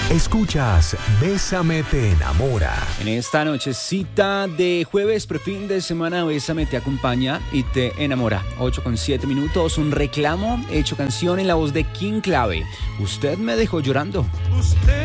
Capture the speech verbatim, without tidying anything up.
Escuchas Bésame te enamora. En esta nochecita de jueves, prefin de semana, Bésame te acompaña y te enamora. ocho con siete minutos, un reclamo hecho canción en la voz de King Clave. Usted me dejó llorando. Usted